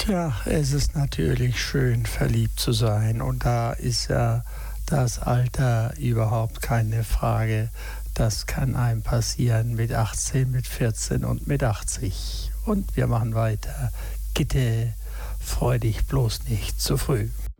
Ja, es ist natürlich schön, verliebt zu sein. Und da ist ja das Alter überhaupt keine Frage. Das kann einem passieren mit 18, mit 14 und mit 80. Und wir machen weiter. Gitte, freu dich bloß nicht zu früh.